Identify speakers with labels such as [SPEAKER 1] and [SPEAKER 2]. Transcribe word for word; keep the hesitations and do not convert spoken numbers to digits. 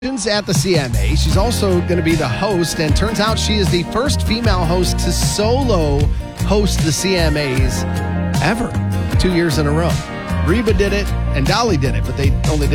[SPEAKER 1] at the C M A. She's also going to be the host, and turns out she is the first female host to solo host the C M As ever, two years in a row. Reba did it, and Dolly did it, but they only did